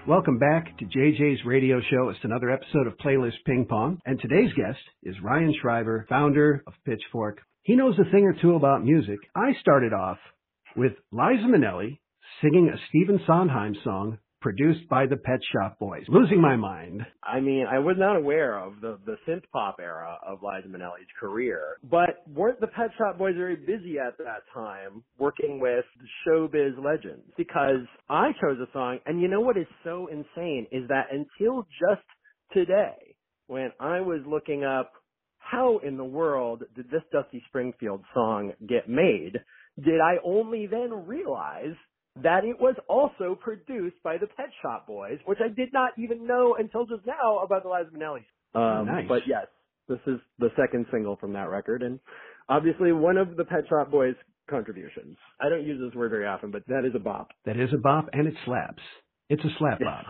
Welcome back to JJ's radio show. It's another episode of Playlist Ping Pong. And today's guest is Ryan Schreiber, founder of Pitchfork. He knows a thing or two about music. I started off with Liza Minnelli singing a Stephen Sondheim song produced by the Pet Shop Boys. Losing my mind. I mean, I was not aware of the synth pop era of Liza Minnelli's career, but weren't the Pet Shop Boys very busy at that time working with showbiz legends? Because I chose a song, and you know what is so insane is that until just today, when I was looking up how in the world did this Dusty Springfield song get made, did I only then realize that it was also produced by the Pet Shop Boys, which I did not even know until just now about the Liza Minnelli. Nice. But yes, this is the second single from that record, and obviously one of the Pet Shop Boys' contributions. I don't use this word very often, but that is a bop. That is a bop, and it slaps. It's a slap bop.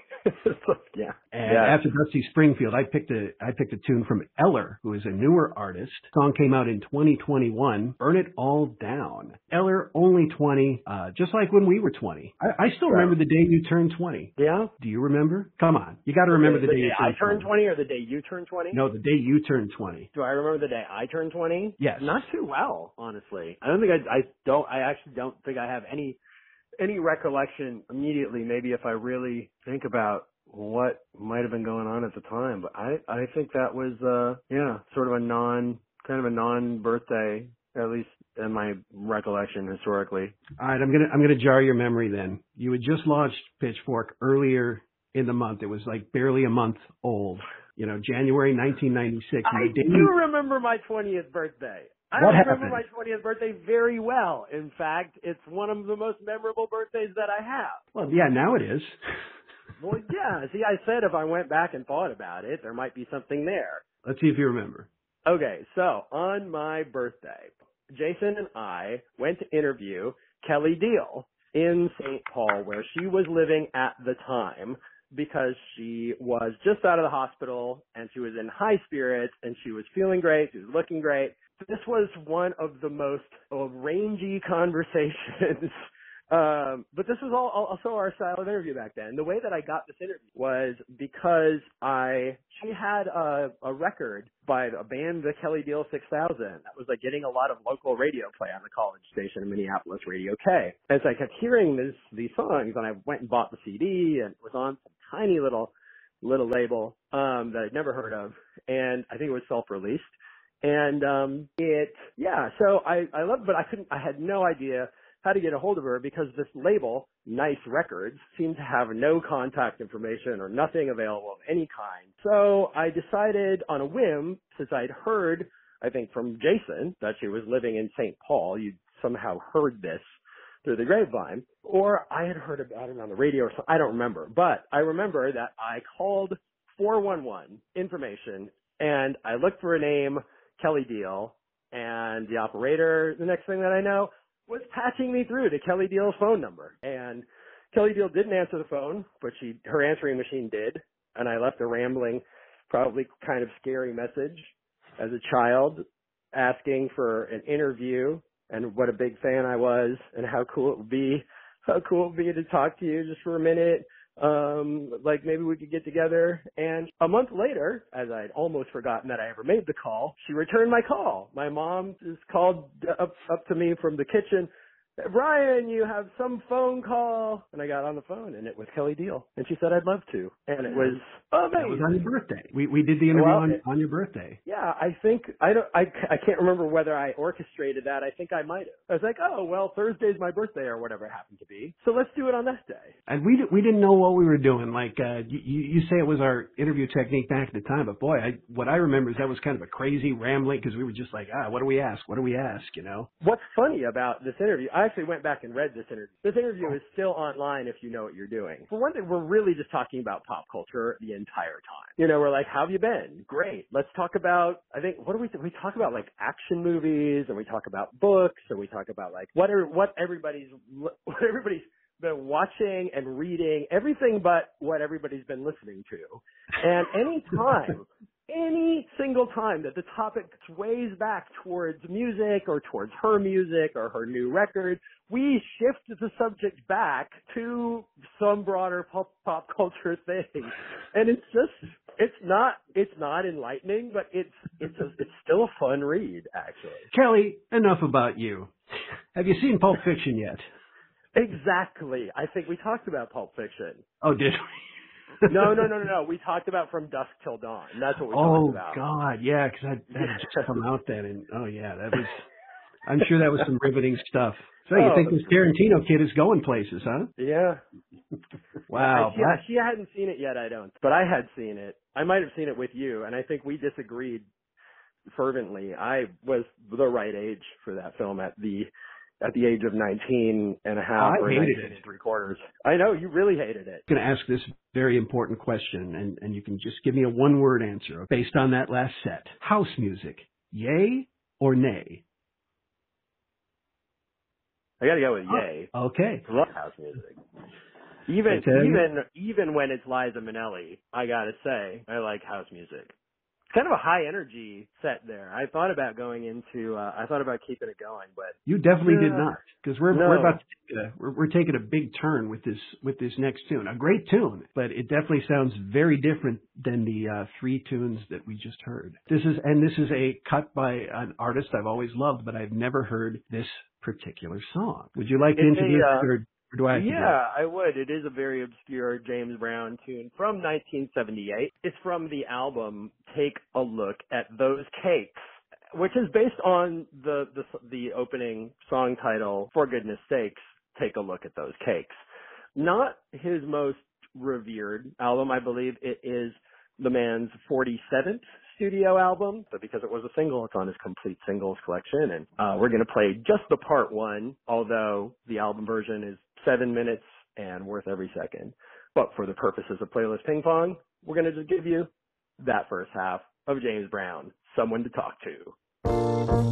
Yeah. And after Dusty Springfield, I picked a tune from Eller, who is a newer artist. The song came out in 2021. Burn It All Down. Eller, only 20, just like when we were 20. I still remember the day you turned 20. Yeah? Do you remember? Come on. You got to remember the day you turned 20. I turned 20 or the day you turned 20? No, the day you turned 20. Do I remember the day I turned 20? Yes. Not too well, honestly. I actually don't think I have any recollection immediatly, maybe if I really think about what might have been going on at the time. But I think that was, sort of a non-birthday, at least in my recollection historically. All right, I'm gonna jar your memory then. You had just launched Pitchfork earlier in the month. It was like barely a month old. You know, January 1996. I do remember my 20th birthday. I remember my 20th birthday very well. In fact, it's one of the most memorable birthdays that I have. Well, yeah, now it is. Well, yeah. See, I said if I went back and thought about it, there might be something there. Let's see if you remember. Okay, so on my birthday, Jason and I went to interview Kelly Deal in St. Paul, where she was living at the time, because she was just out of the hospital and she was in high spirits and she was feeling great. She was looking great. This was one of the most rangy conversations. But this was also our style of interview back then. The way that I got this interview was because she had a record by a band, the Kelly Deal 6000, that was like getting a lot of local radio play on the college station in Minneapolis, Radio K. And so I kept hearing these songs, and I went and bought the CD, and it was on some tiny little label that I'd never heard of, and I think it was self-released. And so I loved it, but I had no idea how to get a hold of her, because this label, Nice Records, seemed to have no contact information or nothing available of any kind. So I decided on a whim, since I'd heard, I think from Jason, that she was living in St. Paul, you'd somehow heard this through the grapevine, or I had heard about it on the radio or something, I don't remember. But I remember that I called 411 information, and I looked for a name, Kelly Deal, and the operator, the next thing that I know, was patching me through to Kelly Deal's phone number. And Kelly Deal didn't answer the phone, but her answering machine did. And I left a rambling, probably kind of scary message as a child, asking for an interview and what a big fan I was and how cool it would be to talk to you just for a minute. Like maybe we could get together. And a month later, as I'd almost forgotten that I ever made the call, she returned my call. My mom just called up to me from the kitchen. Brian, you have some phone call. And I got on the phone, and it was Kelly Deal. And she said I'd love to. And it was amazing. That was on your birthday. We did the interview on your birthday. Yeah, I think, I can't remember whether I orchestrated that. I think I might have. I was like, oh, well, Thursday's my birthday or whatever it happened to be. So let's do it on this day. And we didn't know what we were doing. Like, you say it was our interview technique back at the time, but boy, what I remember is that was kind of a crazy rambling, because we were just like, what do we ask? What do we ask, you know? What's funny about this interview, I actually went back and read this interview. This interview is still online if you know what you're doing. For one thing, we're really just talking about pop culture the entire time. You know, we're like, how have you been? Great. Let's talk about, I think, what do we talk about, like action movies, and we talk about books, and we talk about like what everybody's been watching and reading, everything but what everybody's been listening to. And any single time that the topic sways back towards music or towards her music or her new record, we shift the subject back to some broader pop culture thing. And it's not enlightening, but it's still a fun read, actually. Kelly, enough about you. Have you seen Pulp Fiction yet? Exactly. I think we talked about Pulp Fiction. Oh, did we? No. We talked about From Dusk Till Dawn. That's what we talked about. Oh, God, yeah, because that had just come out then. And, I'm sure that was some riveting stuff. So you think this Tarantino kid is going places, huh? Yeah. Wow. She hadn't seen it yet, I don't. But I had seen it. I might have seen it with you, and I think we disagreed fervently. I was the right age for that film at the age of 19 and a half or 19 and 3/4. I know, you really hated it. I'm going to ask this very important question, and you can just give me a one-word answer based on that last set. House music, yay or nay? I got to go with yay. Okay. I love house music. Even when it's Liza Minnelli, I got to say, I like house music. It's kind of a high energy set there. I thought about keeping it going, but you definitely did not, because we're about to we're taking a big turn with this next tune. A great tune, but it definitely sounds very different than the 3 tunes that we just heard. This is a cut by an artist I've always loved, but I've never heard this particular song. Would you like to introduce it, or do I have to do it? Yeah, I would. It is a very obscure James Brown tune from 1978. It's from the album Take a Look at Those Cakes, which is based on the opening song title, For Goodness Sakes, Take a Look at Those Cakes. Not his most revered album, I believe. It is the man's 47th studio album, but because it was a single, it's on his complete singles collection, and we're going to play just the part 1, although the album version is 7 minutes and worth every second. But for the purposes of Playlist Ping Pong, we're going to just give you that first half of James Brown, Someone to Talk To.